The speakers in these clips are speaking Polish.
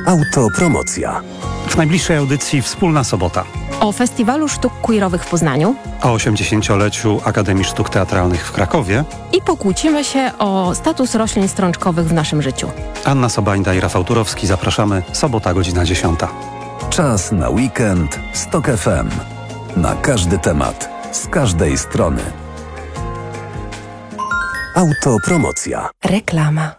Autopromocja. W najbliższej audycji Wspólna Sobota. O Festiwalu Sztuk Queerowych w Poznaniu. O 80-leciu Akademii Sztuk Teatralnych w Krakowie. I pokłócimy się o status roślin strączkowych w naszym życiu. Anna Sobańda i Rafał Turowski. Zapraszamy. Sobota, godzina 10. Czas na weekend z TOK FM. Na każdy temat, z każdej strony. Autopromocja. Reklama.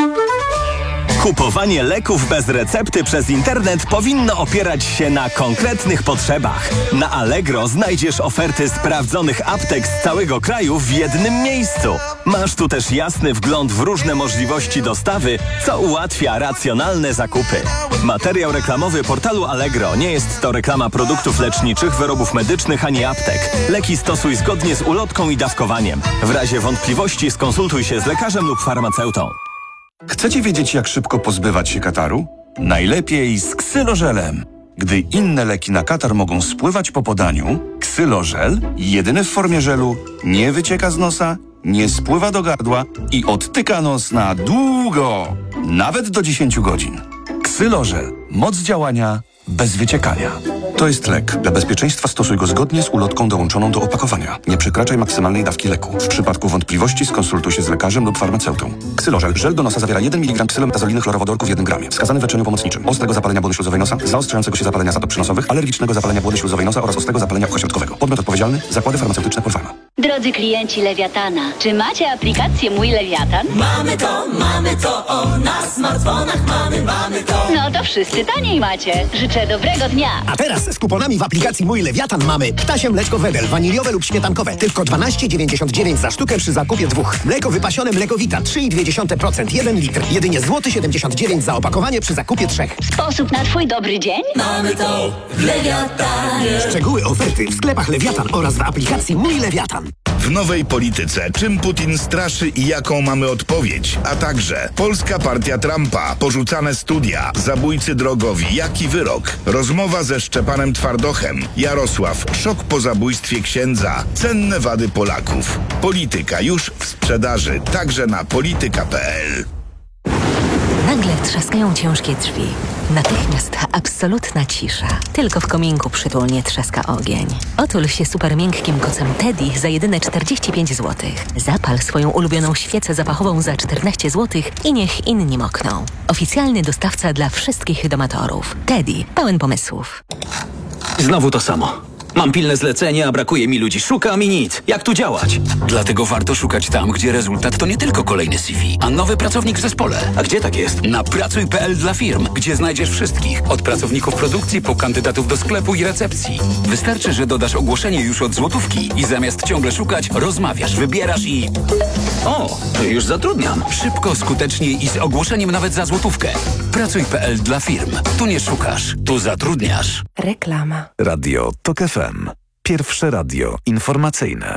Kupowanie leków bez recepty przez internet powinno opierać się na konkretnych potrzebach. Na Allegro znajdziesz oferty sprawdzonych aptek z całego kraju w jednym miejscu. Masz tu też jasny wgląd w różne możliwości dostawy, co ułatwia racjonalne zakupy. Materiał reklamowy portalu Allegro nie jest to reklama produktów leczniczych, wyrobów medycznych ani aptek. Leki stosuj zgodnie z ulotką i dawkowaniem. W razie wątpliwości skonsultuj się z lekarzem lub farmaceutą. Chcecie wiedzieć, jak szybko pozbywać się kataru? Najlepiej z ksylożelem. Gdy inne leki na katar mogą spływać po podaniu, ksylożel, jedyny w formie żelu, nie wycieka z nosa, nie spływa do gardła i odtyka nos na długo, nawet do 10 godzin. Ksylożel. Moc działania bez wyciekania. To jest lek. Dla bezpieczeństwa stosuj go zgodnie z ulotką dołączoną do opakowania. Nie przekraczaj maksymalnej dawki leku. W przypadku wątpliwości skonsultuj się z lekarzem lub farmaceutą. Ksylożel. Żel do nosa zawiera 1 mg ksylometazoliny chlorowodorku w 1 gramie. Wskazany w leczeniu pomocniczym. Ostrego zapalenia błony śluzowej nosa, zaostrzającego się zapalenia zatop alergicznego zapalenia błony śluzowej nosa oraz ostrego zapalenia ucha Podmiot odpowiedzialny. Zakłady farmaceutyczne Polpharma. Drodzy klienci Lewiatana, czy macie aplikację Mój Lewiatan? Mamy to, na smartfonach mamy to. No to wszyscy taniej macie. Życzę dobrego dnia. A teraz z kuponami w aplikacji Mój Lewiatan mamy ptasie mleczko Wedel, waniliowe lub śmietankowe. Tylko 12,99 za sztukę przy zakupie 2. Mleko wypasione Mlekowita 3,2%, 1 litr. Jedynie złoty 79 za opakowanie przy zakupie 3. Sposób na twój dobry dzień? Mamy to w Lewiatanie. Szczegóły oferty w sklepach Lewiatan oraz w aplikacji Mój Lewiatan. W nowej polityce czym Putin straszy i jaką mamy odpowiedź, a także polska partia Trumpa, porzucane studia, zabójcy drogowi, jaki wyrok, rozmowa ze Szczepanem Twardochem, Jarosław, szok po zabójstwie księdza, cenne wady Polaków. Polityka już w sprzedaży, także na polityka.pl. Nagle trzaskają ciężkie drzwi. Natychmiast absolutna cisza. Tylko w kominku przytulnie trzaska ogień. Otul się super miękkim kocem Teddy za jedyne 45 zł. Zapal swoją ulubioną świecę zapachową za 14 zł i niech inni mokną. Oficjalny dostawca dla wszystkich domatorów. Teddy, pełen pomysłów. Znowu to samo. Mam pilne zlecenie, a brakuje mi ludzi. Szukam i nic. Jak tu działać? Dlatego warto szukać tam, gdzie rezultat to nie tylko kolejny CV, a nowy pracownik w zespole. A gdzie tak jest? Na pracuj.pl dla firm, gdzie znajdziesz wszystkich. Od pracowników produkcji po kandydatów do sklepu i recepcji. Wystarczy, że dodasz ogłoszenie już od złotówki i zamiast ciągle szukać, rozmawiasz, wybierasz i... O, już zatrudniam. Szybko, skutecznie i z ogłoszeniem nawet za złotówkę. Pracuj.pl dla firm. Tu nie szukasz, tu zatrudniasz. Reklama. Radio TOK FM. Pierwsze radio informacyjne.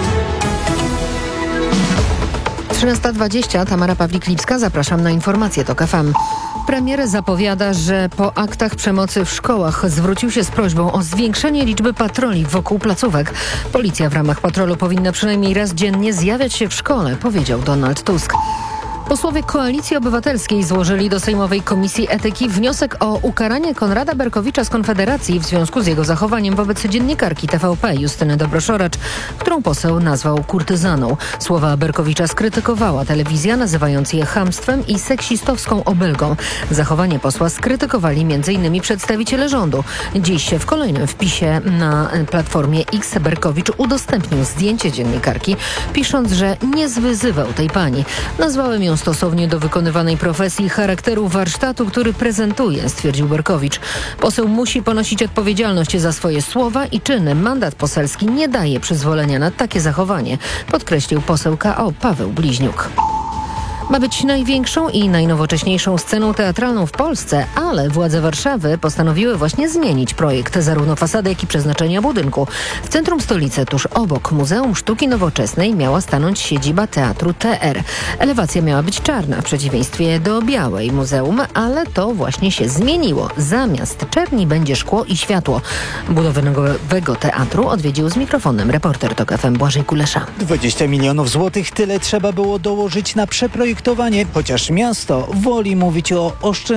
13:20, Tamara Pawlik-Lipska, zapraszam na informacje TOK FM. Premier zapowiada, że po aktach przemocy w szkołach zwrócił się z prośbą o zwiększenie liczby patroli wokół placówek. Policja w ramach patrolu powinna przynajmniej raz dziennie zjawiać się w szkole, powiedział Donald Tusk. Posłowie Koalicji Obywatelskiej złożyli do Sejmowej Komisji Etyki wniosek o ukaranie Konrada Berkowicza z Konfederacji w związku z jego zachowaniem wobec dziennikarki TVP Justyny Dobroszoracz, którą poseł nazwał kurtyzaną. Słowa Berkowicza skrytykowała telewizja, nazywając je chamstwem i seksistowską obelgą. Zachowanie posła skrytykowali m.in. przedstawiciele rządu. Dziś w kolejnym wpisie na Platformie X Berkowicz udostępnił zdjęcie dziennikarki, pisząc, że nie zwyzywał tej pani. Nazwałem ją stosownie do wykonywanej profesji i charakteru warsztatu, który prezentuje, stwierdził Berkowicz. Poseł musi ponosić odpowiedzialność za swoje słowa i czyny. Mandat poselski nie daje przyzwolenia na takie zachowanie, podkreślił poseł KO Paweł Bliźniuk. Ma być największą i najnowocześniejszą sceną teatralną w Polsce, ale władze Warszawy postanowiły właśnie zmienić projekt, zarówno fasady, jak i przeznaczenia budynku. W centrum stolicy, tuż obok Muzeum Sztuki Nowoczesnej, miała stanąć siedziba Teatru TR. Elewacja miała być czarna, w przeciwieństwie do białej muzeum, ale to właśnie się zmieniło. Zamiast czerni będzie szkło i światło. Budowę nowego teatru odwiedził z mikrofonem reporter TOK FM Błażej Kulesza. 20 milionów złotych, tyle trzeba było dołożyć na przeprojektowanie, chociaż miasto woli mówić o oszczędnościach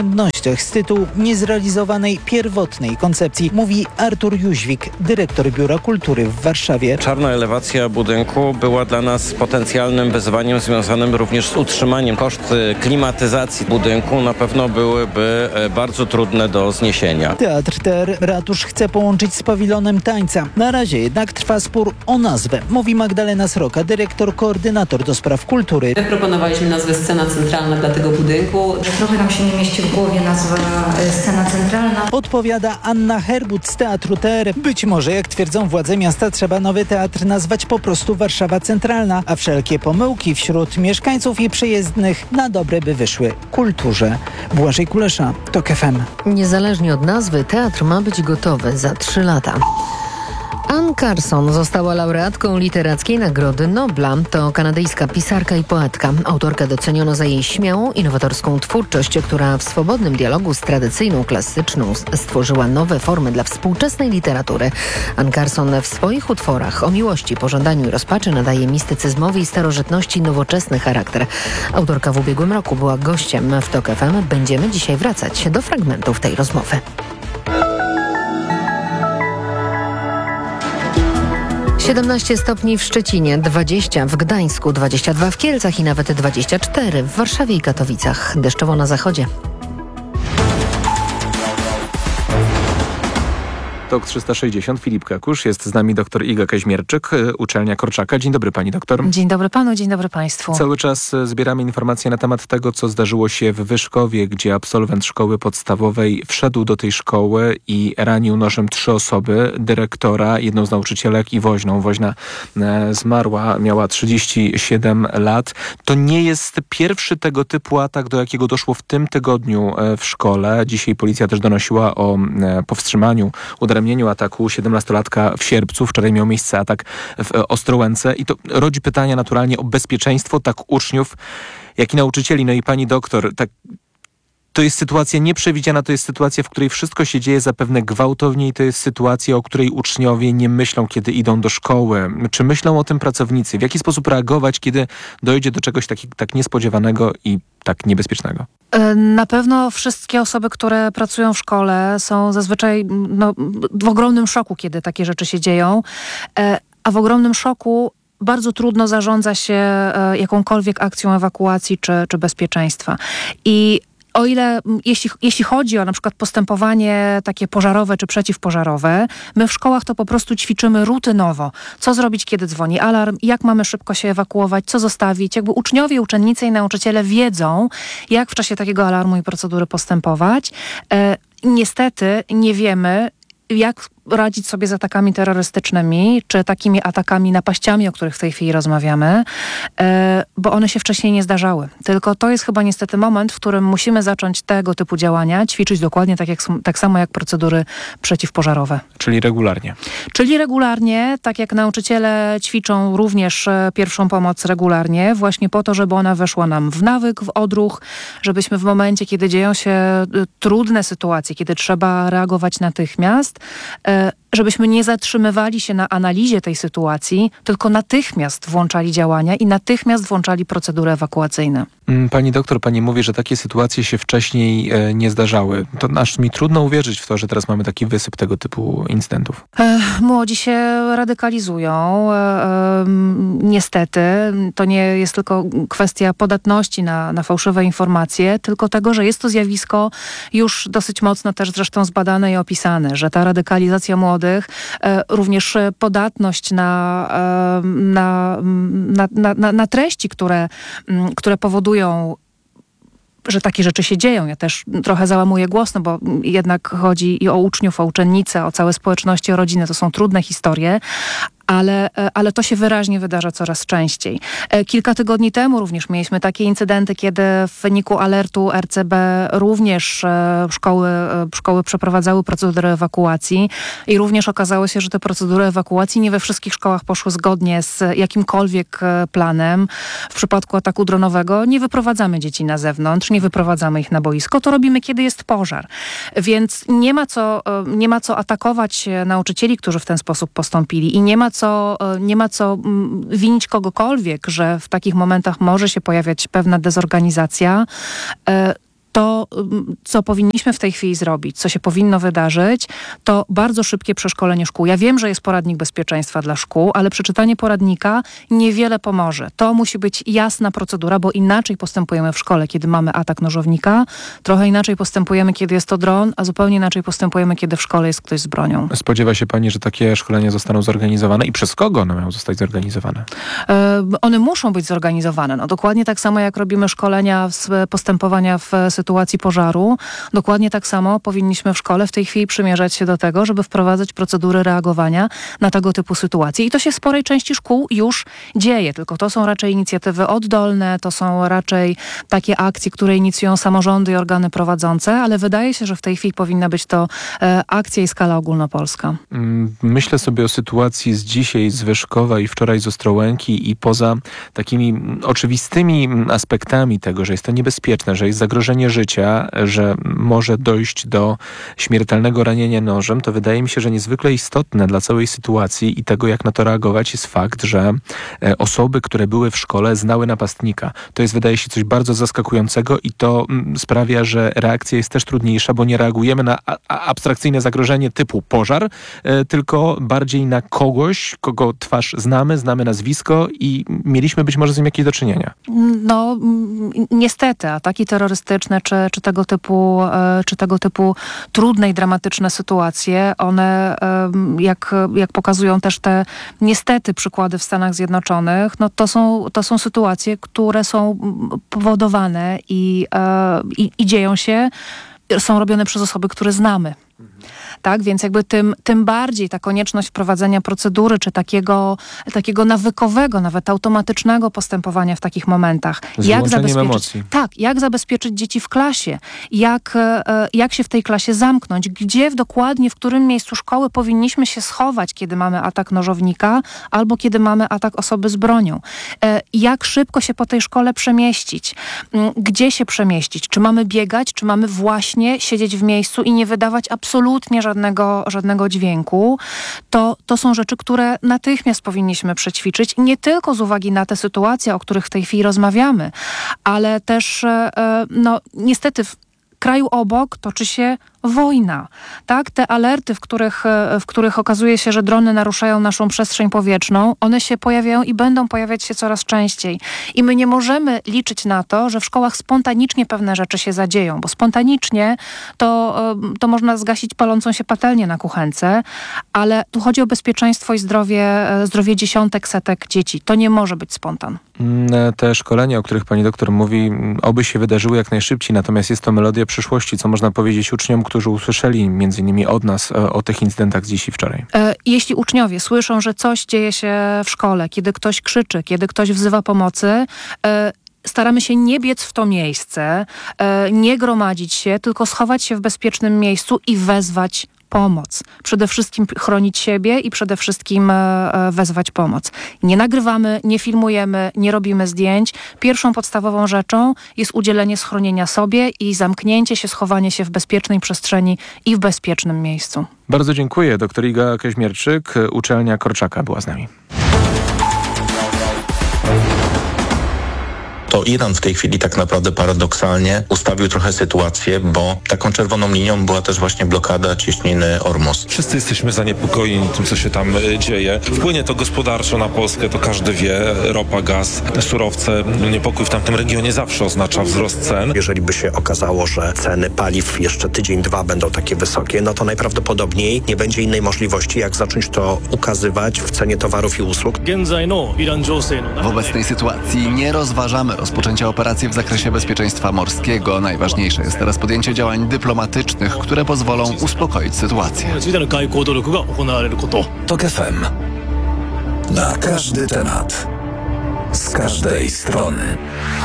okolicznościach z tytułu niezrealizowanej pierwotnej koncepcji, mówi Artur Jóźwik, dyrektor Biura Kultury w Warszawie. Czarna elewacja budynku była dla nas potencjalnym wyzwaniem związanym również z utrzymaniem. Koszty klimatyzacji budynku na pewno byłyby bardzo trudne do zniesienia. Teatr TR Ratusz chce połączyć z pawilonem tańca. Na razie jednak trwa spór o nazwę, mówi Magdalena Sroka, dyrektor, koordynator do spraw kultury. Proponowaliśmy nazwę Scena Centralna dla tego budynku. Trochę nam się nie mieści w głowie nazwa Scena Centralna. Odpowiada Anna Herbut z Teatru TR. Być może, jak twierdzą władze miasta, trzeba nowy teatr nazwać po prostu Warszawa Centralna, a wszelkie pomyłki wśród mieszkańców i przyjezdnych na dobre by wyszły kulturze. Błażej Kulesza, TOK FM. Niezależnie od nazwy, teatr ma być gotowy za 3 lata. Anne Carson została laureatką Literackiej Nagrody Nobla. To kanadyjska pisarka i poetka. Autorkę doceniono za jej śmiałą, innowatorską twórczość, która w swobodnym dialogu z tradycyjną, klasyczną stworzyła nowe formy dla współczesnej literatury. Anne Carson w swoich utworach o miłości, pożądaniu i rozpaczy nadaje mistycyzmowi i starożytności nowoczesny charakter. Autorka w ubiegłym roku była gościem w TOK FM. Będziemy dzisiaj wracać do fragmentów tej rozmowy. 17 stopni w Szczecinie, 20 w Gdańsku, 22 w Kielcach i nawet 24 w Warszawie i Katowicach. Deszczowo na zachodzie. TOK 360, Filip Kakusz, jest z nami dr Iga Kaźmierczyk, uczelnia Korczaka. Dzień dobry pani doktor. Dzień dobry panu, dzień dobry państwu. Cały czas zbieramy informacje na temat tego, co zdarzyło się w Wyszkowie, gdzie absolwent szkoły podstawowej wszedł do tej szkoły i ranił nożem 3 osoby, dyrektora, jedną z nauczycielek i woźną. Woźna zmarła, miała 37 lat. To nie jest pierwszy tego typu atak, do jakiego doszło w tym tygodniu w szkole. Dzisiaj policja też donosiła o powstrzymaniu, udaremnieniu ataku 17-latka w Sierpcu. Wczoraj miał miejsce atak w Ostrołęce i to rodzi pytania naturalnie o bezpieczeństwo tak uczniów, jak i nauczycieli. No i pani doktor, tak, to jest sytuacja nieprzewidziana, to jest sytuacja, w której wszystko się dzieje zapewne gwałtownie i to jest sytuacja, o której uczniowie nie myślą, kiedy idą do szkoły. Czy myślą o tym pracownicy? W jaki sposób reagować, kiedy dojdzie do czegoś tak niespodziewanego i tak niebezpiecznego? Na pewno wszystkie osoby, które pracują w szkole, są zazwyczaj w ogromnym szoku, kiedy takie rzeczy się dzieją, a w ogromnym szoku bardzo trudno zarządza się jakąkolwiek akcją ewakuacji czy bezpieczeństwa. I o ile, jeśli chodzi o na przykład postępowanie takie pożarowe czy przeciwpożarowe, my w szkołach to po prostu ćwiczymy rutynowo. Co zrobić, kiedy dzwoni alarm, jak mamy szybko się ewakuować, co zostawić. Jakby uczniowie, uczennice i nauczyciele wiedzą, jak w czasie takiego alarmu i procedury postępować. Niestety nie wiemy, jak radzić sobie z atakami terrorystycznymi, czy takimi atakami, napaściami, o których w tej chwili rozmawiamy, bo one się wcześniej nie zdarzały. Tylko to jest chyba niestety moment, w którym musimy zacząć tego typu działania ćwiczyć dokładnie tak samo jak procedury przeciwpożarowe. Czyli regularnie. Czyli regularnie, tak jak nauczyciele ćwiczą również pierwszą pomoc regularnie, właśnie po to, żeby ona weszła nam w nawyk, w odruch, żebyśmy w momencie, kiedy dzieją się trudne sytuacje, kiedy trzeba reagować natychmiast, żebyśmy nie zatrzymywali się na analizie tej sytuacji, tylko natychmiast włączali działania i natychmiast włączali procedury ewakuacyjne. Pani doktor, pani mówi, że takie sytuacje się wcześniej nie zdarzały. To aż mi trudno uwierzyć w to, że teraz mamy taki wysyp tego typu incydentów. Młodzi się radykalizują. Niestety, to nie jest tylko kwestia podatności na fałszywe informacje, tylko tego, że jest to zjawisko już dosyć mocno też zresztą zbadane i opisane, że ta radykalizacja młodych, również podatność na treści, które powodują, że takie rzeczy się dzieją. Ja też trochę załamuję głos, no bo jednak chodzi i o uczniów, o uczennice, o całe społeczności, o rodziny. To są trudne historie, ale to się wyraźnie wydarza coraz częściej. Kilka tygodni temu również mieliśmy takie incydenty, kiedy w wyniku alertu RCB również szkoły przeprowadzały procedury ewakuacji i również okazało się, że te procedury ewakuacji nie we wszystkich szkołach poszły zgodnie z jakimkolwiek planem. W przypadku ataku dronowego nie wyprowadzamy dzieci na zewnątrz, nie wyprowadzamy ich na boisko, to robimy, kiedy jest pożar. Więc nie ma co atakować nauczycieli, którzy w ten sposób postąpili i nie ma co winić kogokolwiek, że w takich momentach może się pojawiać pewna dezorganizacja. To, co powinniśmy w tej chwili zrobić, co się powinno wydarzyć, to bardzo szybkie przeszkolenie szkół. Ja wiem, że jest poradnik bezpieczeństwa dla szkół, ale przeczytanie poradnika niewiele pomoże. To musi być jasna procedura, bo inaczej postępujemy w szkole, kiedy mamy atak nożownika, trochę inaczej postępujemy, kiedy jest to dron, a zupełnie inaczej postępujemy, kiedy w szkole jest ktoś z bronią. Spodziewa się pani, że takie szkolenia zostaną zorganizowane i przez kogo one mają zostać zorganizowane? One muszą być zorganizowane. No, dokładnie tak samo, jak robimy szkolenia z postępowania w sytuacji pożaru, dokładnie tak samo powinniśmy w szkole w tej chwili przymierzać się do tego, żeby wprowadzać procedury reagowania na tego typu sytuacje. I to się w sporej części szkół już dzieje, tylko to są raczej inicjatywy oddolne, to są raczej takie akcje, które inicjują samorządy i organy prowadzące, ale wydaje się, że w tej chwili powinna być to akcja i skala ogólnopolska. Myślę sobie o sytuacji z dzisiaj, z Wyszkowa i wczoraj z Ostrołęki i poza takimi oczywistymi aspektami tego, że jest to niebezpieczne, że jest zagrożenie życia, że może dojść do śmiertelnego ranienia nożem, to wydaje mi się, że niezwykle istotne dla całej sytuacji i tego, jak na to reagować, jest fakt, że osoby, które były w szkole, znały napastnika. To jest, wydaje się, coś bardzo zaskakującego i to sprawia, że reakcja jest też trudniejsza, bo nie reagujemy na abstrakcyjne zagrożenie typu pożar, tylko bardziej na kogoś, kogo twarz znamy nazwisko i mieliśmy być może z nim jakieś do czynienia. No, niestety, ataki terrorystyczne czy tego typu trudne i dramatyczne sytuacje, one, jak pokazują też te niestety przykłady w Stanach Zjednoczonych, no to są sytuacje, które są powodowane i dzieją się, są robione przez osoby, które znamy. Tak, więc jakby tym bardziej ta konieczność wprowadzenia procedury, czy takiego nawykowego, nawet automatycznego postępowania w takich momentach. Jak zabezpieczyć emocji. Tak, jak zabezpieczyć dzieci w klasie, jak się w tej klasie zamknąć, dokładnie w którym miejscu szkoły powinniśmy się schować, kiedy mamy atak nożownika, albo kiedy mamy atak osoby z bronią. Jak szybko się po tej szkole przemieścić, gdzie się przemieścić, czy mamy biegać, czy mamy właśnie siedzieć w miejscu i nie wydawać absolutnie żadnego dźwięku, to są rzeczy, które natychmiast powinniśmy przećwiczyć, nie tylko z uwagi na te sytuacje, o których w tej chwili rozmawiamy, ale też niestety w kraju obok toczy się wojna. Tak? Te alerty, w których okazuje się, że drony naruszają naszą przestrzeń powietrzną, one się pojawiają i będą pojawiać się coraz częściej. I my nie możemy liczyć na to, że w szkołach spontanicznie pewne rzeczy się zadzieją, bo spontanicznie to można zgasić palącą się patelnię na kuchence, ale tu chodzi o bezpieczeństwo i zdrowie dziesiątek, setek dzieci. To nie może być spontan. Te szkolenia, o których pani doktor mówi, oby się wydarzyły jak najszybciej, natomiast jest to melodia przyszłości, co można powiedzieć uczniom, którzy usłyszeli między innymi od nas o tych incydentach z dziś i wczoraj. Jeśli uczniowie słyszą, że coś dzieje się w szkole, kiedy ktoś krzyczy, kiedy ktoś wzywa pomocy, staramy się nie biec w to miejsce, nie gromadzić się, tylko schować się w bezpiecznym miejscu i wezwać pomoc. Przede wszystkim chronić siebie i przede wszystkim wezwać pomoc. Nie nagrywamy, nie filmujemy, nie robimy zdjęć. Pierwszą podstawową rzeczą jest udzielenie schronienia sobie i zamknięcie się, schowanie się w bezpiecznej przestrzeni i w bezpiecznym miejscu. Bardzo dziękuję. Dr Iga Kaźmierczyk, uczelnia Korczaka była z nami. To Iran w tej chwili tak naprawdę paradoksalnie ustawił trochę sytuację, bo taką czerwoną linią była też właśnie blokada cieśniny Ormus. Wszyscy jesteśmy zaniepokojeni tym, co się tam dzieje. Wpłynie to gospodarczo na Polskę, to każdy wie. Ropa, gaz, surowce. Niepokój w tamtym regionie zawsze oznacza wzrost cen. Jeżeli by się okazało, że ceny paliw jeszcze tydzień, dwa będą takie wysokie, no to najprawdopodobniej nie będzie innej możliwości, jak zacząć to ukazywać w cenie towarów i usług. W obecnej sytuacji nie rozważamy rozpoczęcia operacji w zakresie bezpieczeństwa morskiego. Najważniejsze jest teraz podjęcie działań dyplomatycznych, które pozwolą uspokoić sytuację. TOK FM. Na każdy temat. Z każdej strony.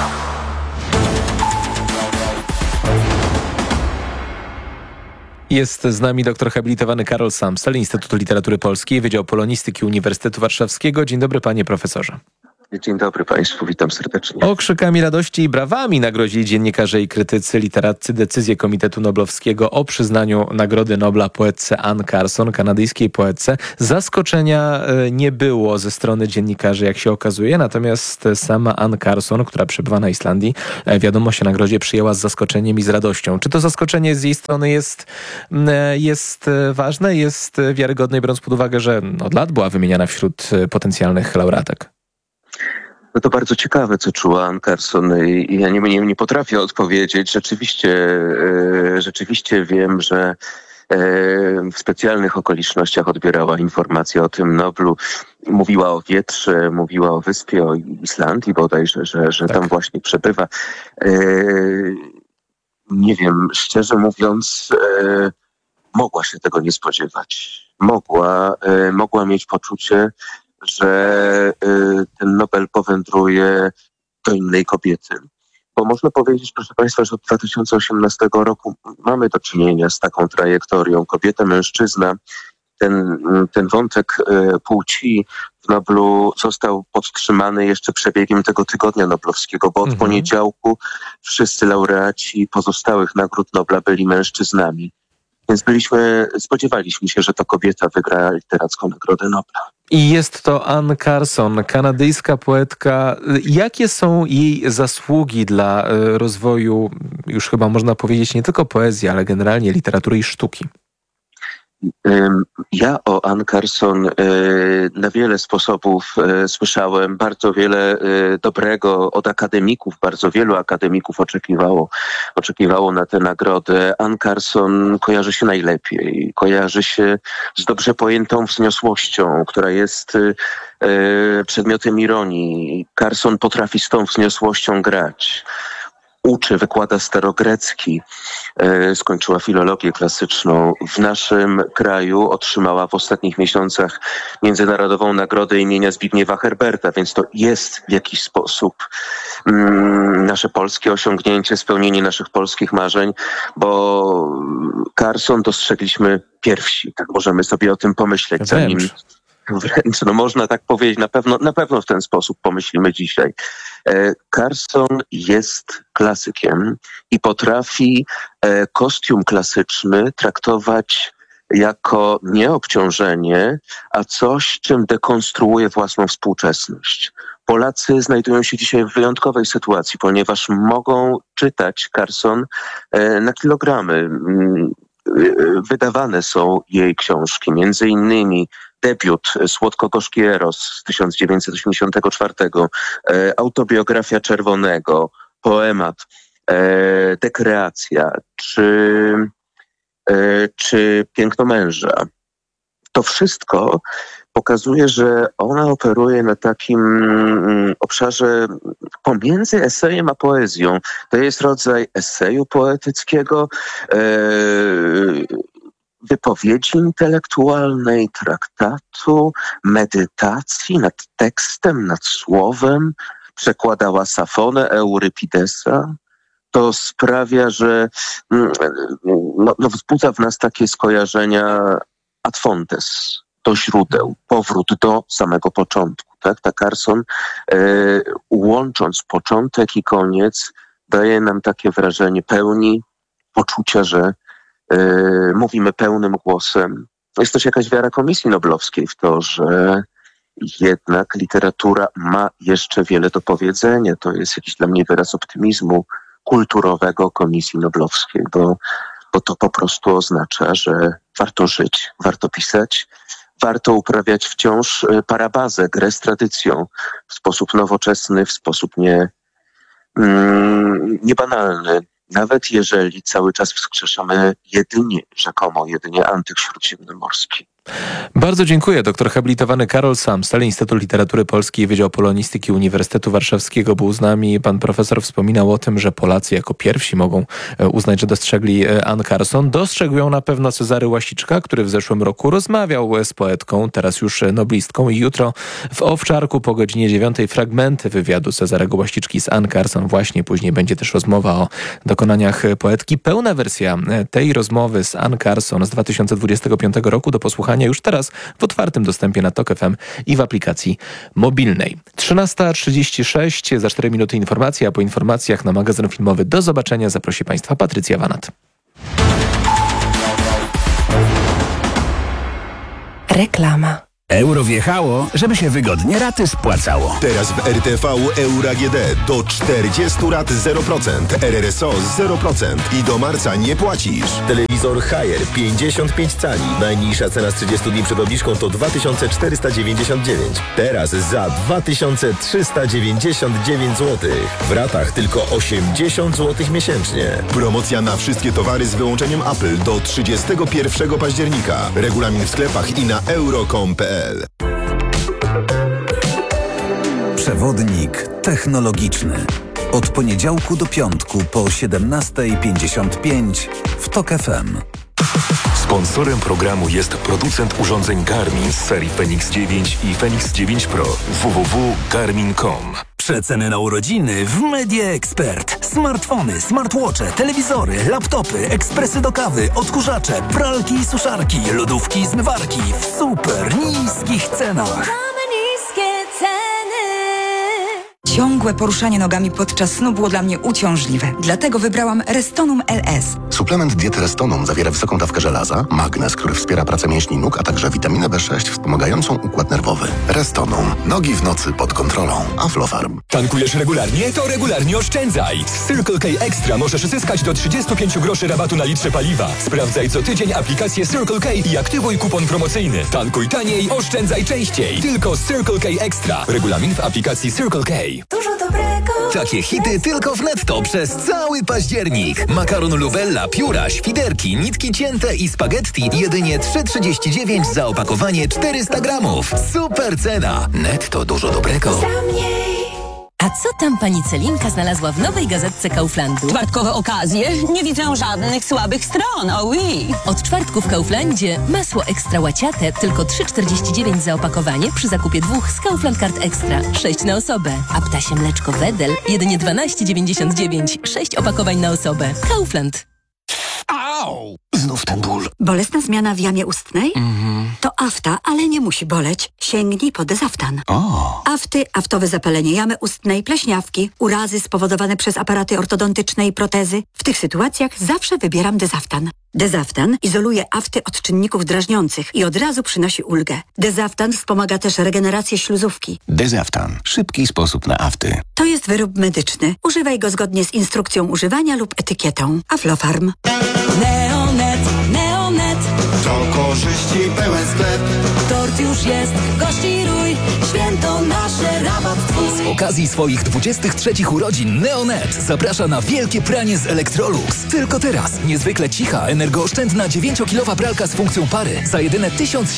Jest z nami doktor habilitowany Karol Samsel, Instytutu Literatury Polskiej, Wydział Polonistyki Uniwersytetu Warszawskiego. Dzień dobry, panie profesorze. Dzień dobry Państwu, witam serdecznie. Okrzykami radości i brawami nagrodzili dziennikarze i krytycy literaccy decyzję Komitetu Noblowskiego o przyznaniu Nagrody Nobla poetce Anne Carson, kanadyjskiej poetce. Zaskoczenia nie było ze strony dziennikarzy, jak się okazuje, natomiast sama Anne Carson, która przebywa na Islandii, wiadomość o nagrodzie przyjęła z zaskoczeniem i z radością. Czy to zaskoczenie z jej strony jest ważne, jest wiarygodne, biorąc pod uwagę, że od lat była wymieniana wśród potencjalnych laureatek? No to bardzo ciekawe, co czuła Anne Carson i ja nie potrafię odpowiedzieć. Rzeczywiście wiem, że w specjalnych okolicznościach odbierała informacje o tym Noblu. Mówiła o wietrze, mówiła o wyspie, o Islandii bodajże, że tam właśnie przebywa. Nie wiem, szczerze mówiąc, mogła się tego nie spodziewać. Mogła mieć poczucie, że ten Nobel powędruje do innej kobiety. Bo można powiedzieć, proszę Państwa, że od 2018 roku mamy do czynienia z taką trajektorią. Kobieta, mężczyzna. Ten wątek płci w Noblu został podtrzymany jeszcze przebiegiem tego tygodnia noblowskiego, bo od poniedziałku wszyscy laureaci pozostałych nagród Nobla byli mężczyznami. Więc spodziewaliśmy się, że to kobieta wygra literacką Nagrodę Nobla. I jest to Anne Carson, kanadyjska poetka. Jakie są jej zasługi dla rozwoju, już chyba można powiedzieć, nie tylko poezji, ale generalnie literatury i sztuki? Ja o Anne Carson na wiele sposobów słyszałem, bardzo wiele dobrego od akademików, bardzo wielu akademików oczekiwało na tę nagrodę. Anne Carson kojarzy się najlepiej, kojarzy się z dobrze pojętą wzniosłością, która jest przedmiotem ironii. Carson potrafi z tą wzniosłością grać. Uczy, wykłada starogrecki, skończyła filologię klasyczną. W naszym kraju otrzymała w ostatnich miesiącach Międzynarodową Nagrodę imienia Zbigniewa Herberta, więc to jest w jakiś sposób nasze polskie osiągnięcie, spełnienie naszych polskich marzeń, bo Carson dostrzegliśmy pierwsi, tak możemy sobie o tym pomyśleć, zanim... Wręcz, można tak powiedzieć, na pewno w ten sposób pomyślimy dzisiaj. Carson jest klasykiem i potrafi kostium klasyczny traktować jako nie obciążenie, a coś, czym dekonstruuje własną współczesność. Polacy znajdują się dzisiaj w wyjątkowej sytuacji, ponieważ mogą czytać Carson na kilogramy. Wydawane są jej książki, między innymi debiut Słodko-gorzki Eros z 1984, autobiografia Czerwonego, poemat, dekreacja czy Piękno męża. To wszystko pokazuje, że ona operuje na takim obszarze pomiędzy esejem a poezją. To jest rodzaj eseju poetyckiego, wypowiedzi intelektualnej, traktatu, medytacji nad tekstem, nad słowem. Przekładała Safonę Eurypidesa. To sprawia, że wzbudza w nas takie skojarzenia ad fontes, do źródeł, powrót do samego początku. Tak? Ta Carson, łącząc początek i koniec, daje nam takie wrażenie pełni, poczucia, że mówimy pełnym głosem. Jest też jakaś wiara Komisji Noblowskiej w to, że jednak literatura ma jeszcze wiele do powiedzenia. To jest jakiś dla mnie wyraz optymizmu kulturowego Komisji Noblowskiej, bo to po prostu oznacza, że warto żyć, warto pisać, warto uprawiać wciąż parabazę, grę z tradycją w sposób nowoczesny, w sposób niebanalny. Nawet jeżeli cały czas wskrzeszamy rzekomo jedynie antyk śródziemnomorski. Bardzo dziękuję. Doktor habilitowany Karol Samsel, Instytut Literatury Polskiej, Wydział Polonistyki Uniwersytetu Warszawskiego był z nami. Pan profesor wspominał o tym, że Polacy jako pierwsi mogą uznać, że dostrzegli Anne Carson. Dostrzegł ją na pewno Cezary Łasiczka, który w zeszłym roku rozmawiał z poetką, teraz już noblistką, i jutro w Owczarku po godzinie 9 fragmenty wywiadu Cezarego Łasiczki z Anne Carson. Właśnie później będzie też rozmowa o dokonaniach poetki. Pełna wersja tej rozmowy z Anne Carson z 2025 roku do posłuchania słuchania już teraz w otwartym dostępie na TOK FM i w aplikacji mobilnej. 13:36, za 4 minuty informacja, a po informacjach na magazyn filmowy do zobaczenia zaprosi Państwa Patrycja Wanat. Reklama. Euro wjechało, żeby się wygodnie raty spłacało. Teraz w RTV Euro AGD do 40 rat 0%, RRSO 0% i do marca nie płacisz. Telewizor Haier 55 cali. Najniższa cena z 30 dni przed obniżką to 2499. Teraz za 2399 zł. W ratach tylko 80 zł miesięcznie. Promocja na wszystkie towary z wyłączeniem Apple do 31 października. Regulamin w sklepach i na euro.com.pl. Przewodnik technologiczny. Od poniedziałku do piątku po 17:55 w TOK FM. Sponsorem programu jest producent urządzeń Garmin z serii Fenix 9 i Fenix 9 Pro. www.garmin.com. Przeceny na urodziny w Media Expert. Smartfony, smartwatche, telewizory, laptopy, ekspresy do kawy, odkurzacze, pralki i suszarki, lodówki i zmywarki w super niskich cenach. Ciągłe poruszanie nogami podczas snu było dla mnie uciążliwe. Dlatego wybrałam Restonum LS. Suplement diety Restonum zawiera wysoką dawkę żelaza, magnez, który wspiera pracę mięśni nóg, a także witaminę B6 wspomagającą układ nerwowy. Restonum. Nogi w nocy pod kontrolą. Aflofarm. Tankujesz regularnie? To regularnie oszczędzaj. Z Circle K Extra możesz zyskać do 35 groszy rabatu na litrze paliwa. Sprawdzaj co tydzień aplikację Circle K i aktywuj kupon promocyjny. Tankuj taniej, oszczędzaj częściej. Tylko z Circle K Extra. Regulamin w aplikacji Circle K. Dużo dobrego. Takie hity tylko w Netto przez cały październik. Makaron Lubella, pióra, świderki, nitki cięte i spaghetti jedynie 3,39 za opakowanie 400 gramów. Super cena. Netto, dużo dobrego. A co tam pani Celinka znalazła w nowej gazetce Kauflandu? Czwartkowe okazje? Nie widzę żadnych słabych stron, oui. Od czwartku w Kauflandzie masło ekstra łaciate tylko 3,49 za opakowanie przy zakupie 2 z Kaufland Card Extra. 6 na osobę. A ptasie mleczko Wedel jedynie 12,99. 6 opakowań na osobę. Kaufland. Au! Znów ten ból. Bolesna zmiana w jamie ustnej? To afta, ale nie musi boleć. Sięgnij po Dezaftan. Afty, aftowe zapalenie jamy ustnej, pleśniawki, urazy spowodowane przez aparaty ortodontyczne i protezy. W tych sytuacjach zawsze wybieram Dezaftan. Dezaftan izoluje afty od czynników drażniących i od razu przynosi ulgę. Dezaftan wspomaga też regenerację śluzówki. Dezaftan. Szybki sposób na afty. To jest wyrób medyczny. Używaj go zgodnie z instrukcją używania lub etykietą. Aflofarm. Neonet. To korzyści pełen sklep. Tort już jest, gości rój. Święto nasze, rabat twój. Z okazji swoich 23 urodzin Neonet zaprasza na wielkie pranie z Electrolux. Tylko teraz niezwykle cicha, energooszczędna 9-kilowa pralka z funkcją pary za jedyne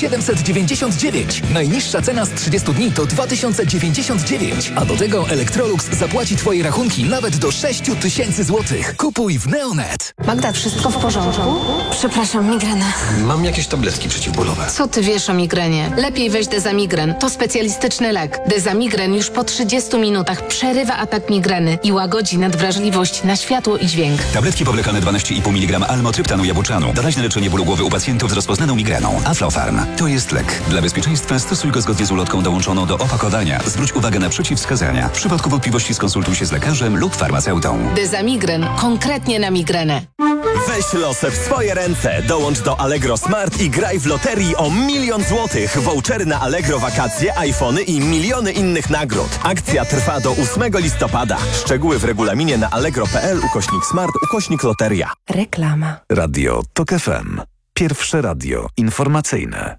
1799. Najniższa cena z 30 dni to 2099. A do tego Electrolux zapłaci twoje rachunki nawet do 6000 zł. Kupuj w Neonet. Magda, wszystko w porządku? Przepraszam, migrena. Mam jakieś tabletki przeciwbólowe. Co ty wiesz o migrenie? Lepiej weź Dezamigren. To specjalistyczny lek. Dezamigren już po 30 minutach przerywa atak migreny i łagodzi nadwrażliwość na światło i dźwięk. Tabletki powlekane 12,5 mg almotryptanu jabłczanu. Doraźne leczenie bólu głowy u pacjentów z rozpoznaną migreną. Aflofarm. To jest lek. Dla bezpieczeństwa stosuj go zgodnie z ulotką dołączoną do opakowania. Zwróć uwagę na przeciwwskazania. W przypadku wątpliwości skonsultuj się z lekarzem lub farmaceutą. Dezamigren. Konkretnie na migrenę. Weź losy w swoje ręce. Dołącz do Allegro Smart i graj w loterii o 1 000 000 złotych. Vouchery na Allegro wakacje, iPhony i miliony innych nagród. Akcja trwa do 8 listopada. Szczegóły w regulaminie na allegro.pl/smart/loteria. Reklama. Radio TOK FM. Pierwsze radio informacyjne.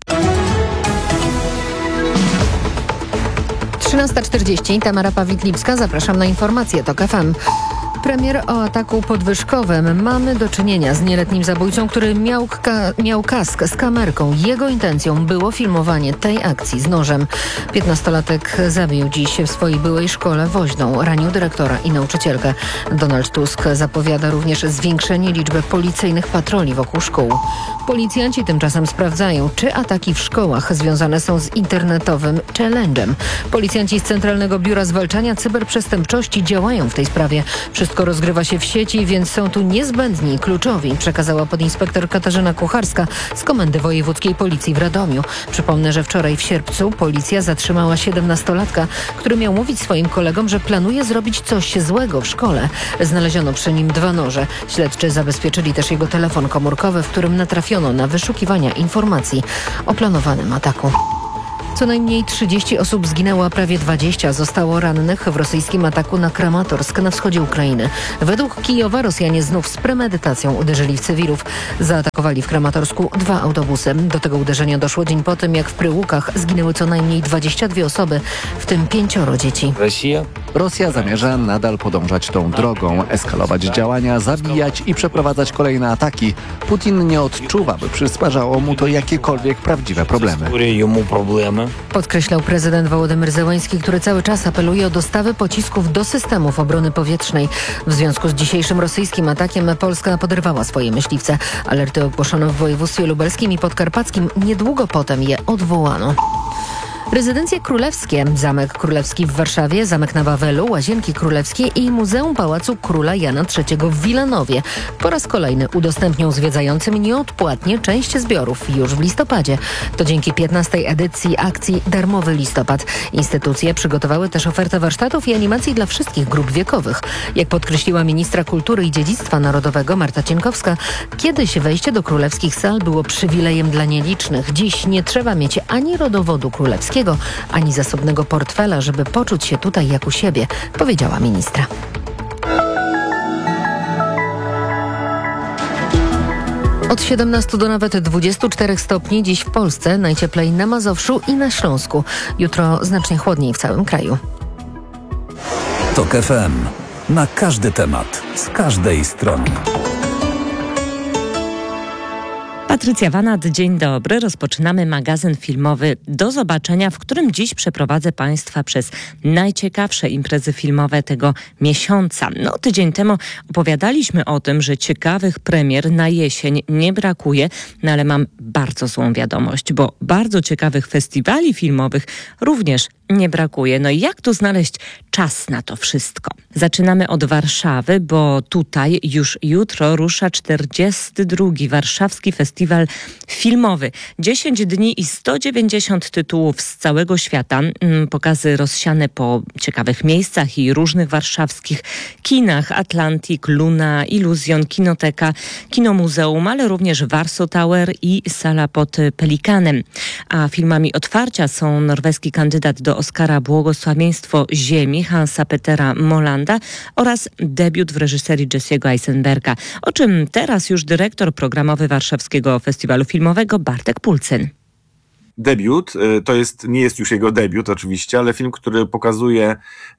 13:40. Tamara Pawlik-Lipska. Zapraszam na informacje TOK FM. Premier o ataku podwyżkowym. Mamy do czynienia z nieletnim zabójcą, który miał kask z kamerką. Jego intencją było filmowanie tej akcji z nożem. 15-latek zabił dziś w swojej byłej szkole woźną. Ranił dyrektora i nauczycielkę. Donald Tusk zapowiada również zwiększenie liczby policyjnych patroli wokół szkół. Policjanci tymczasem sprawdzają, czy ataki w szkołach związane są z internetowym challenge'em. Policjanci z Centralnego Biura Zwalczania Cyberprzestępczości działają w tej sprawie. Przy Wszystko rozgrywa się w sieci, więc są tu niezbędni, kluczowi, przekazała podinspektor Katarzyna Kucharska z Komendy Wojewódzkiej Policji w Radomiu. Przypomnę, że wczoraj w sierpcu policja zatrzymała 17-latka, który miał mówić swoim kolegom, że planuje zrobić coś złego w szkole. Znaleziono przy nim 2 noże. Śledczy zabezpieczyli też jego telefon komórkowy, w którym natrafiono na wyszukiwania informacji o planowanym ataku. Co najmniej 30 osób zginęło, a prawie 20 zostało rannych w rosyjskim ataku na Kramatorsk na wschodzie Ukrainy. Według Kijowa Rosjanie znów z premedytacją uderzyli w cywilów. Zaatakowali w Kramatorsku 2 autobusy. Do tego uderzenia doszło dzień po tym, jak w Pryłukach zginęły co najmniej 22 osoby, w tym 5 dzieci. Rosja zamierza nadal podążać tą drogą, eskalować działania, zabijać i przeprowadzać kolejne ataki. Putin nie odczuwa, by przysparzało mu to jakiekolwiek prawdziwe problemy. Podkreślał prezydent Wołodymyr Zełański, który cały czas apeluje o dostawy pocisków do systemów obrony powietrznej. W związku z dzisiejszym rosyjskim atakiem Polska poderwała swoje myśliwce. Alerty ogłoszono w województwie lubelskim i podkarpackim. Niedługo potem je odwołano. Rezydencje królewskie, Zamek Królewski w Warszawie, Zamek na Wawelu, Łazienki Królewskie i Muzeum Pałacu Króla Jana III w Wilanowie po raz kolejny udostępnią zwiedzającym nieodpłatnie część zbiorów już w listopadzie. To dzięki 15. edycji akcji Darmowy Listopad. Instytucje przygotowały też ofertę warsztatów i animacji dla wszystkich grup wiekowych. Jak podkreśliła ministra kultury i dziedzictwa narodowego Marta Cienkowska, kiedyś wejście do królewskich sal było przywilejem dla nielicznych. Dziś nie trzeba mieć ani rodowodu królewskiego, ani zasobnego portfela, żeby poczuć się tutaj jak u siebie, powiedziała ministra. Od 17 do nawet 24 stopni dziś w Polsce, najcieplej na Mazowszu i na Śląsku. Jutro znacznie chłodniej w całym kraju. TOK FM. Na każdy temat, z każdej strony. Patrycja Wanat, dzień dobry. Rozpoczynamy magazyn filmowy Do zobaczenia, w którym dziś przeprowadzę Państwa przez najciekawsze imprezy filmowe tego miesiąca. Tydzień temu opowiadaliśmy o tym, że ciekawych premier na jesień nie brakuje, ale mam bardzo złą wiadomość, bo bardzo ciekawych festiwali filmowych również nie brakuje. I jak tu znaleźć czas na to wszystko? Zaczynamy od Warszawy, bo tutaj już jutro rusza 42. Warszawski Festiwal Filmowy. 10 dni i 190 tytułów z całego świata. Pokazy rozsiane po ciekawych miejscach i różnych warszawskich kinach. Atlantik, Luna, Iluzjon, Kinoteka, Kinomuzeum, ale również Warsaw Tower i sala pod Pelikanem. A filmami otwarcia są norweski kandydat do Oscara Błogosławieństwo Ziemi Hansa Petera Molanda oraz debiut w reżyserii Jesse'ego Eisenberga, o czym teraz już dyrektor programowy Warszawskiego Festiwalu Filmowego Bartek Pulcyn. Debiut, nie jest już jego debiut oczywiście, ale film, który pokazuje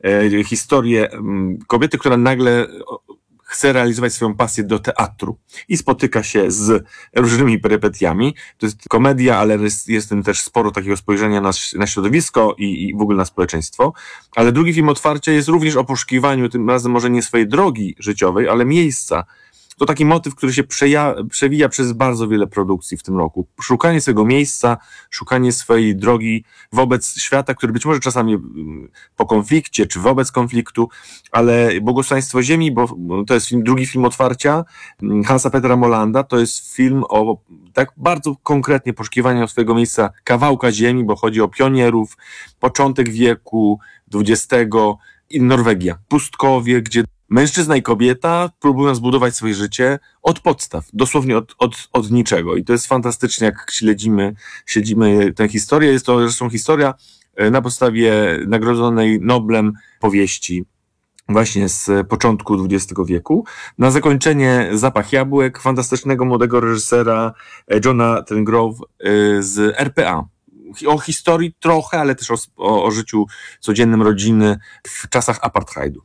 historię kobiety, która nagle chce realizować swoją pasję do teatru i spotyka się z różnymi perypetiami. To jest komedia, ale jest w tym też sporo takiego spojrzenia na środowisko i w ogóle na społeczeństwo. Ale drugi film otwarcia jest również o poszukiwaniu, tym razem może nie swojej drogi życiowej, ale miejsca. To taki motyw, który się przewija przez bardzo wiele produkcji w tym roku. Szukanie swojego miejsca, szukanie swojej drogi wobec świata, który być może czasami po konflikcie, czy wobec konfliktu, ale Błogosławieństwo Ziemi, bo to jest drugi film otwarcia Hansa Petera Molanda, to jest film o tak bardzo konkretnie poszukiwaniu swojego miejsca, kawałka ziemi, bo chodzi o pionierów, początek wieku XX i Norwegia. Pustkowie, gdzie mężczyzna i kobieta próbują zbudować swoje życie od podstaw, dosłownie od niczego. I to jest fantastycznie, jak śledzimy tę historię. Jest to zresztą historia na podstawie nagrodzonej Noblem powieści właśnie z początku XX wieku. Na zakończenie Zapach jabłek fantastycznego młodego reżysera Johna Turturro z RPA. O historii trochę, ale też o życiu codziennym rodziny w czasach apartheidu.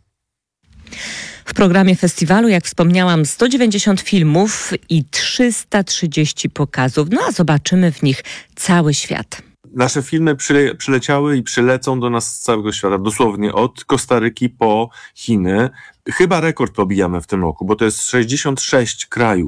W programie festiwalu, jak wspomniałam, 190 filmów i 330 pokazów. A zobaczymy w nich cały świat. Nasze filmy przyleciały i przylecą do nas z całego świata, dosłownie od Kostaryki po Chiny. Chyba rekord pobijamy w tym roku, bo to jest 66 krajów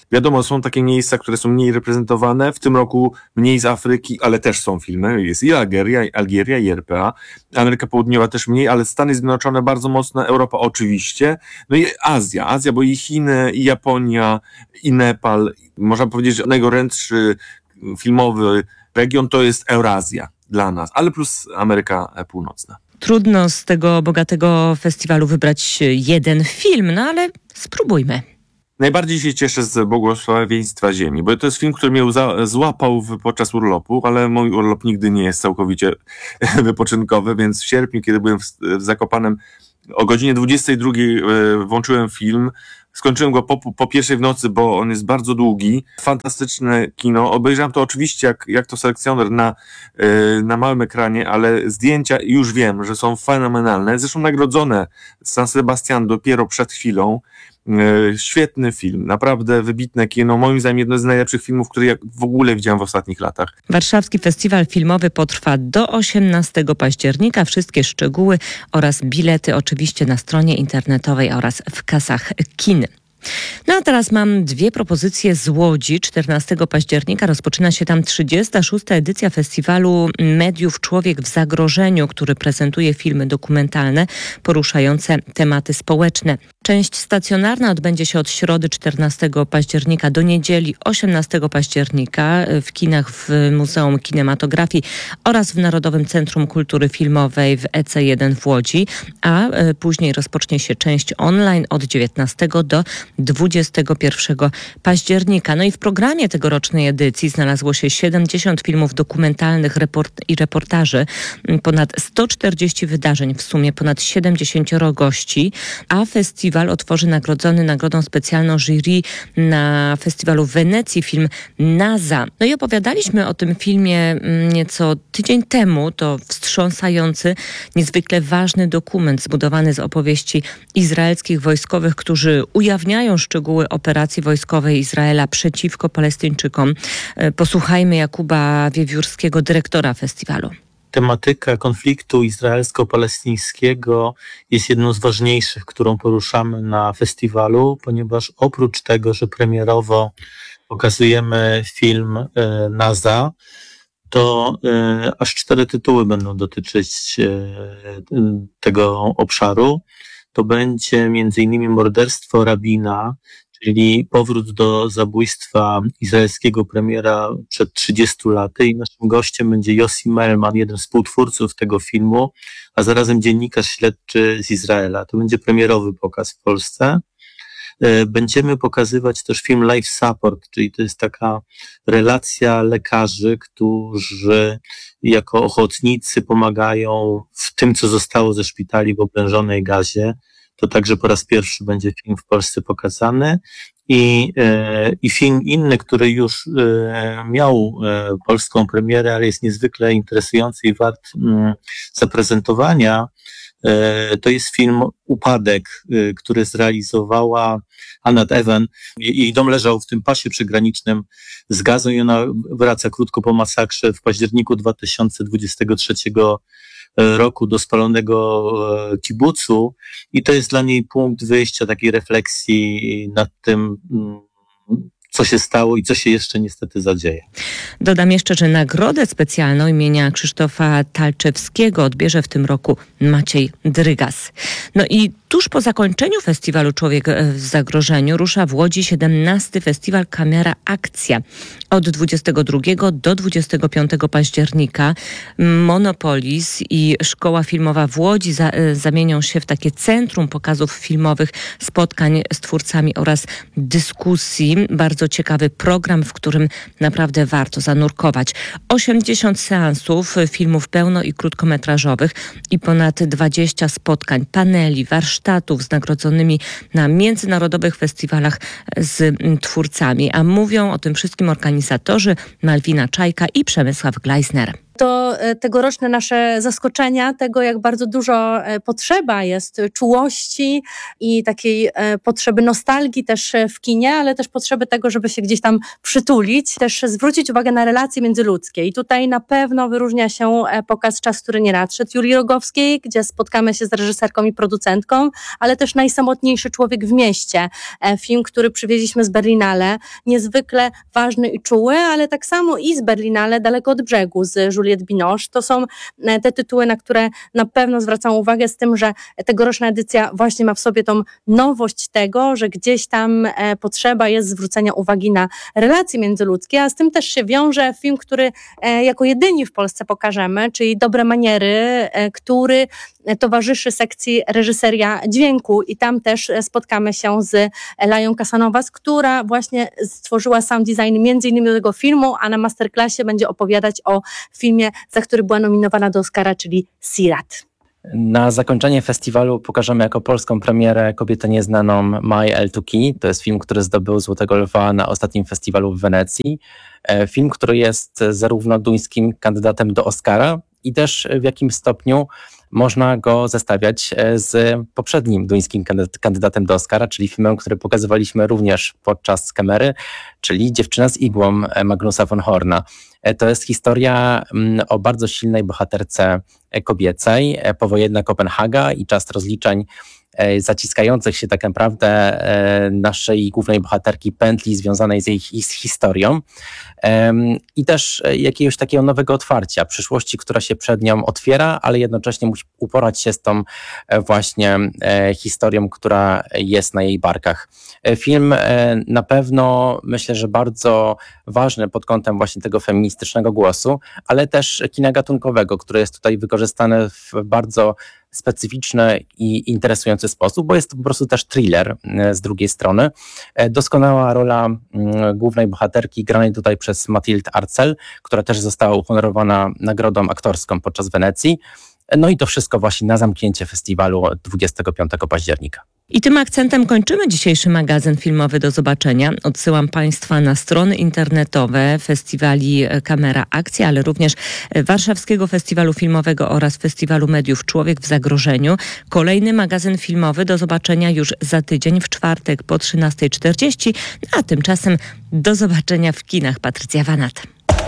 Wiadomo, są takie miejsca, które są mniej reprezentowane. W tym roku mniej z Afryki, ale też są filmy. Jest i Algieria, i RPA. Ameryka Południowa też mniej, ale Stany Zjednoczone bardzo mocno, Europa oczywiście. No i Azja, bo i Chiny, i Japonia, i Nepal. Można powiedzieć, że najgorętszy filmowy region to jest Eurazja dla nas, ale plus Ameryka Północna. Trudno z tego bogatego festiwalu wybrać jeden film, no ale spróbujmy. Najbardziej się cieszę z Błogosławieństwa Ziemi, bo to jest film, który mnie złapał podczas urlopu, ale mój urlop nigdy nie jest całkowicie wypoczynkowy, więc w sierpniu, kiedy byłem w Zakopanem, o godzinie 22 włączyłem film. Skończyłem go po pierwszej w nocy, bo on jest bardzo długi. Fantastyczne kino. Obejrzałem to oczywiście jak to selekcjoner na małym ekranie, ale zdjęcia już wiem, że są fenomenalne. Zresztą nagrodzone San Sebastian dopiero przed chwilą. Świetny film, naprawdę wybitne kino. Moim zdaniem jedno z najlepszych filmów, które ja w ogóle widziałem w ostatnich latach. Warszawski Festiwal Filmowy potrwa do 18 października. Wszystkie szczegóły oraz bilety oczywiście na stronie internetowej oraz w kasach kin. No a teraz mam dwie propozycje z Łodzi. 14 października rozpoczyna się tam 36. edycja festiwalu Mediów Człowiek w zagrożeniu, który prezentuje filmy dokumentalne poruszające tematy społeczne. Część stacjonarna odbędzie się od środy 14 października do niedzieli 18 października w kinach w Muzeum Kinematografii oraz w Narodowym Centrum Kultury Filmowej w EC1 w Łodzi, a później rozpocznie się część online od 19 do 21 października. No i w programie tegorocznej edycji znalazło się 70 filmów dokumentalnych i reportaży, ponad 140 wydarzeń, w sumie ponad 70 gości, a festiwal otworzy nagrodzony nagrodą specjalną jury na festiwalu w Wenecji film NASA. No i opowiadaliśmy o tym filmie nieco tydzień temu. To wstrząsający, niezwykle ważny dokument zbudowany z opowieści izraelskich wojskowych, którzy ujawniają szczegóły operacji wojskowej Izraela przeciwko Palestyńczykom. Posłuchajmy Jakuba Wiewiórskiego, dyrektora festiwalu. Tematyka konfliktu izraelsko-palestyńskiego jest jedną z ważniejszych, którą poruszamy na festiwalu, ponieważ oprócz tego, że premierowo pokazujemy film NASA, to aż 4 tytuły będą dotyczyć tego obszaru. To będzie m.in. Morderstwo rabina, czyli powrót do zabójstwa izraelskiego premiera przed 30 laty, i naszym gościem będzie Yossi Melman, jeden z współtwórców tego filmu, a zarazem dziennikarz śledczy z Izraela. To będzie premierowy pokaz w Polsce. Będziemy pokazywać też film Life Support, czyli to jest taka relacja lekarzy, którzy jako ochotnicy pomagają w tym, co zostało ze szpitali w oblężonej Gazie. To także po raz pierwszy będzie film w Polsce pokazany. I film inny, który już miał polską premierę, ale jest niezwykle interesujący i wart zaprezentowania, to jest film Upadek, który zrealizowała Anat Ewen. Jej dom leżał w tym pasie przygranicznym z Gazą i ona wraca krótko po masakrze w październiku 2023 roku do spalonego kibucu, i to jest dla niej punkt wyjścia, takiej refleksji nad tym, co się stało i co się jeszcze niestety zadzieje. Dodam jeszcze, że nagrodę specjalną imienia Krzysztofa Talczewskiego odbierze w tym roku Maciej Drygas. No i tuż po zakończeniu festiwalu Człowiek w zagrożeniu rusza w Łodzi 17. festiwal Kamera Akcja. Od 22 do 25 października Monopolis i Szkoła Filmowa w Łodzi zamienią się w takie centrum pokazów filmowych, spotkań z twórcami oraz dyskusji. Bardzo ciekawy program, w którym naprawdę warto zanurkować. 80 seansów filmów pełno- i krótkometrażowych i ponad 20 spotkań, paneli, warsztatów z nagrodzonymi na międzynarodowych festiwalach z twórcami. A mówią o tym wszystkim organizatorzy Malwina Czajka i Przemysław Gleisner. to tegoroczne nasze zaskoczenia tego, jak bardzo dużo potrzeba jest czułości i takiej potrzeby nostalgii też w kinie, ale też potrzeby tego, żeby się gdzieś tam przytulić, też zwrócić uwagę na relacje międzyludzkie. I tutaj na pewno wyróżnia się pokaz Czas, który nie nadszedł Julii Rogowskiej, gdzie spotkamy się z reżyserką i producentką, ale też Najsamotniejszy człowiek w mieście. Film, który przywieźliśmy z Berlinale, niezwykle ważny i czuły, ale tak samo i z Berlinale, Daleko od brzegu z Juliette Binoche. To są te tytuły, na które na pewno zwracam uwagę, z tym, że tegoroczna edycja właśnie ma w sobie tą nowość tego, że gdzieś tam potrzeba jest zwrócenia uwagi na relacje międzyludzkie, a z tym też się wiąże film, który jako jedyni w Polsce pokażemy, czyli Dobre maniery, który towarzyszy sekcji reżyseria dźwięku i tam też spotkamy się z Lają Casanovas, która właśnie stworzyła sound design między innymi do tego filmu, a na masterclassie będzie opowiadać o filmie, za który była nominowana do Oscara, czyli Sirat. Na zakończenie festiwalu pokażemy jako polską premierę Kobietę nieznaną My L2K. To jest film, który zdobył Złotego Lwa na ostatnim festiwalu w Wenecji. Film, który jest zarówno duńskim kandydatem do Oscara i też w jakimś stopniu można go zestawiać z poprzednim duńskim kandydatem do Oscara, czyli filmem, który pokazywaliśmy również podczas kamery, czyli Dziewczyna z igłą Magnusa von Horna. To jest historia o bardzo silnej bohaterce kobiecej, powojenna Kopenhaga i czas rozliczeń zaciskających się tak naprawdę naszej głównej bohaterki pętli związanej z jej historią i też jakiegoś takiego nowego otwarcia przyszłości, która się przed nią otwiera, ale jednocześnie musi uporać się z tą właśnie historią, która jest na jej barkach. Film na pewno myślę, że bardzo ważny pod kątem właśnie tego feministycznego głosu, ale też kina gatunkowego, które jest tutaj wykorzystane w bardzo specyficzny i interesujący sposób, bo jest to po prostu też thriller z drugiej strony. Doskonała rola głównej bohaterki granej tutaj przez Mathilde Arcel, która też została uhonorowana nagrodą aktorską podczas Wenecji. No i to wszystko właśnie na zamknięcie festiwalu 25 października. I tym akcentem kończymy dzisiejszy magazyn filmowy. Do zobaczenia. Odsyłam Państwa na strony internetowe festiwali Kamera Akcji, ale również Warszawskiego Festiwalu Filmowego oraz Festiwalu Mediów Człowiek w Zagrożeniu. Kolejny magazyn filmowy do zobaczenia już za tydzień w czwartek po 13:40, a tymczasem do zobaczenia w kinach. Patrycja Wanat.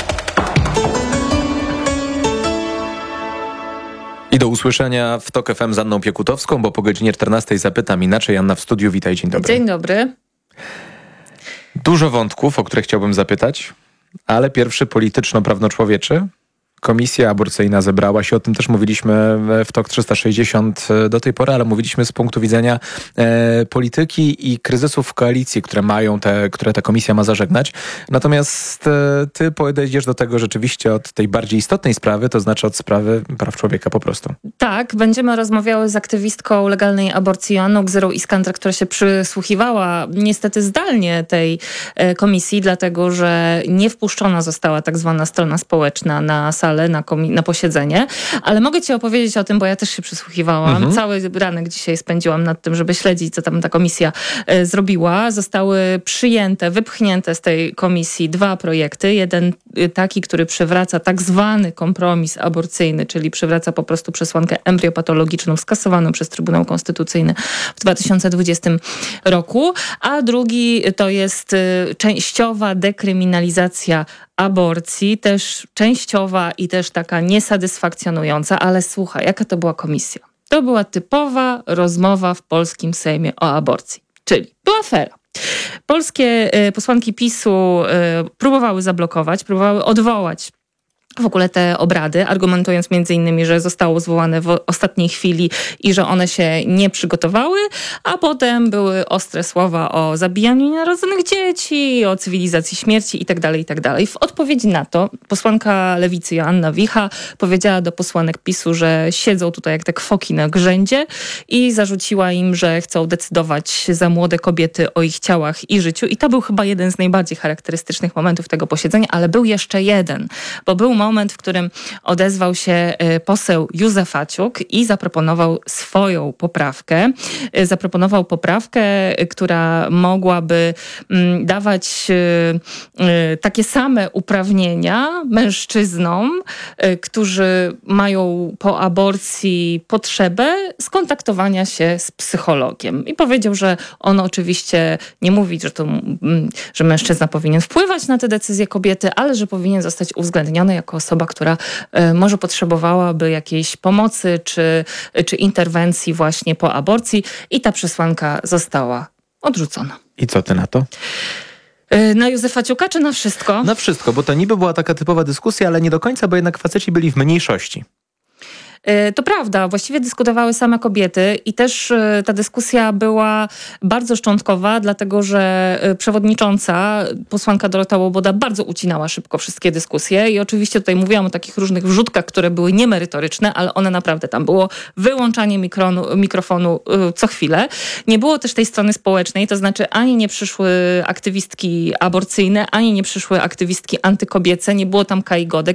I do usłyszenia w TOK FM z Anną Piekutowską, bo po godzinie 14 zapytam inaczej. Anna w studiu, witaj, dzień dobry. Dzień dobry. Dużo wątków, o które chciałbym zapytać, ale pierwszy polityczno-prawno-człowieczy. Komisja aborcyjna zebrała się, o tym też mówiliśmy w TOK 360 do tej pory, ale mówiliśmy z punktu widzenia polityki i kryzysów w koalicji, które ta komisja ma zażegnać. Natomiast ty podejdziesz do tego rzeczywiście od tej bardziej istotnej sprawy, to znaczy od sprawy praw człowieka po prostu. Tak, będziemy rozmawiały z aktywistką legalnej aborcji Joanną Gzyrą-Iskandar, która się przysłuchiwała niestety zdalnie tej komisji, dlatego że nie wpuszczona została tak zwana strona społeczna na salę, na posiedzenie, ale mogę ci opowiedzieć o tym, bo ja też się przysłuchiwałam. Cały ranek dzisiaj spędziłam nad tym, żeby śledzić, co tam ta komisja zrobiła. Zostały wypchnięte z tej komisji 2 projekty. Jeden taki, który przywraca tak zwany kompromis aborcyjny, czyli przywraca po prostu przesłankę embriopatologiczną skasowaną przez Trybunał Konstytucyjny w 2020 roku, a drugi to jest częściowa dekryminalizacja aborcji, też częściowa i też taka niesatysfakcjonująca, ale słuchaj, jaka to była komisja? To była typowa rozmowa w polskim Sejmie o aborcji, czyli była afera. Polskie posłanki PiS-u próbowały zablokować, próbowały odwołać w ogóle te obrady, argumentując między innymi, że zostało zwołane w ostatniej chwili i że one się nie przygotowały, a potem były ostre słowa o zabijaniu nienarodzonych dzieci, o cywilizacji śmierci itd., itd. W odpowiedzi na to posłanka Lewicy Joanna Wicha powiedziała do posłanek PiS-u, że siedzą tutaj jak te kwoki na grzędzie i zarzuciła im, że chcą decydować za młode kobiety o ich ciałach i życiu. I to był chyba jeden z najbardziej charakterystycznych momentów tego posiedzenia, ale był jeszcze jeden, bo był moment, moment, w którym odezwał się poseł Józefaciuk i zaproponował swoją poprawkę. Zaproponował poprawkę, która mogłaby dawać takie same uprawnienia mężczyznom, którzy mają po aborcji potrzebę skontaktowania się z psychologiem. I powiedział, że on oczywiście nie mówi, że mężczyzna powinien wpływać na te decyzje kobiety, ale że powinien zostać uwzględniony jako osoba, która może potrzebowałaby jakiejś pomocy czy interwencji właśnie po aborcji. I ta przesłanka została odrzucona. I co ty na to? Na Józefaciuka czy na wszystko? Na wszystko, bo to niby była taka typowa dyskusja, ale nie do końca, bo jednak faceci byli w mniejszości. To prawda, właściwie dyskutowały same kobiety i też ta dyskusja była bardzo szczątkowa, dlatego że przewodnicząca, posłanka Dorota Łoboda, bardzo ucinała szybko wszystkie dyskusje i oczywiście tutaj mówiłam o takich różnych wrzutkach, które były niemerytoryczne, ale one naprawdę tam było wyłączanie mikrofonu co chwilę. Nie było też tej strony społecznej, to znaczy ani nie przyszły aktywistki aborcyjne, ani nie przyszły aktywistki antykobiece, nie było tam Kai Godek,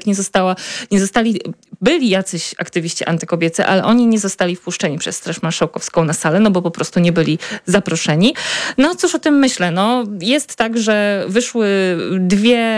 byli jacyś aktywiści antykobiecy, ale oni nie zostali wpuszczeni przez Straż Marszałkowską na salę, no bo po prostu nie byli zaproszeni. No cóż o tym myślę? No, jest tak, że wyszły dwie